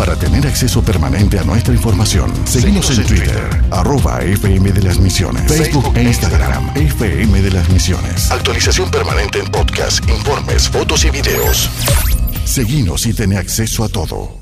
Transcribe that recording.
Para tener acceso permanente a nuestra información, seguimos en Twitter, @FM de las Misiones, Facebook e Instagram, FM de las Misiones. Actualización permanente en podcast, informes, fotos y videos. Seguinos y ten acceso a todo.